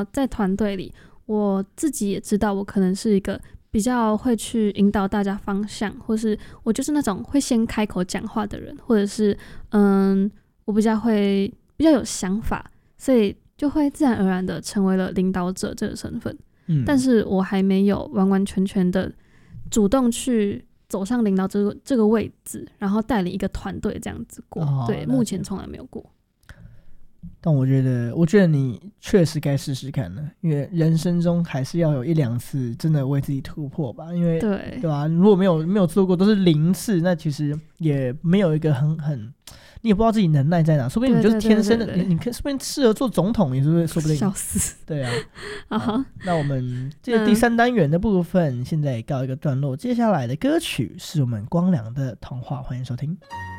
后在团队里，我自己也知道我可能是一个比较会去引导大家方向，或是我就是那种会先开口讲话的人，或者是我比较有想法，所以就会自然而然的成为了领导者这个身份。但是我还没有完完全全的主动去走上领导这个位置，然后带领一个团队这样子过。对，目前从来没有过。 但我觉得你确实该试试看了，因为人生中还是要有一两次真的为自己突破吧。因为对吧？如果没有做过，都是0次，那其实也没有一个很你也不知道自己能耐在哪，说不定你就是天生的，你说不定适合做总统，也是说不定。 笑死！ 对啊。好，那我们这第3单元的部分现在也告一个段落，接下来的歌曲是我们光良的《童话》，欢迎收听。